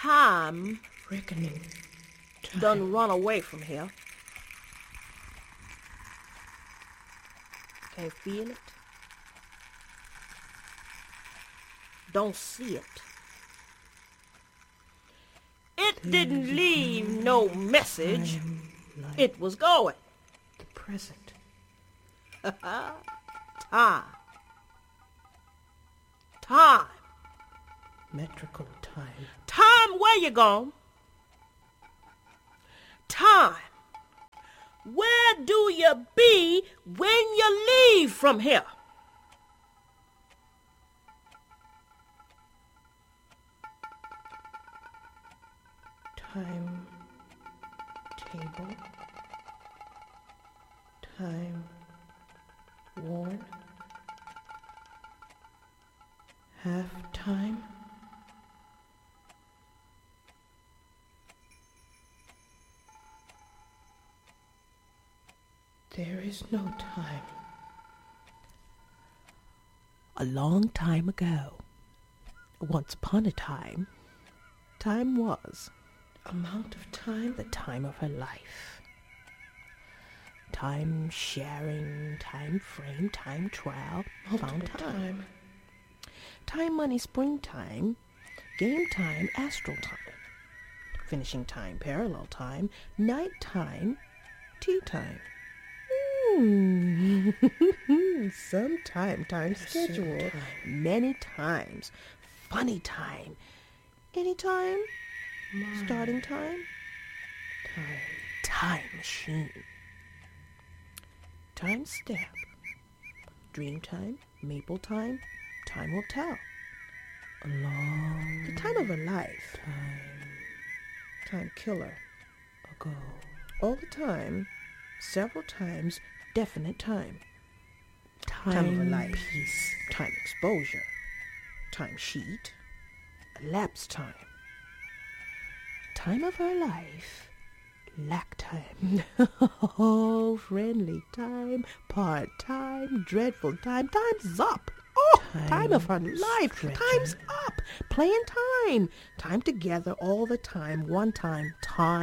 Time Reckoning. Time. done run away from here. Can't feel it. Don't see it. It didn't leave no message. Time, light, It was going. the present. Time. Time. Metrical time. Time, where you gone? Time. Where do you be when you leave from here? Time table. Time worn. Half time. There is no time. A long time ago, once upon a time, time was Amount of time. the time of her life. Time sharing, time frame, time trial, found Multiple time. time. Time money, springtime, game time, astral time, finishing time, parallel time, night time, tea time. Sometime, time schedule, time. many times, funny time, anytime, starting time, Time. time machine, time stamp, dream time, maple time, time will tell. A long The time of her life, time time killer, ago. all the time, several times, definite time. Time Time of her life, piece. time exposure, time sheet, elapsed time. Time of her life, lack time. Oh, friendly time, part time, dreadful time, time's up. Oh, time of her life, stretcher. time's up. Playing time, time together all the time, one time, time.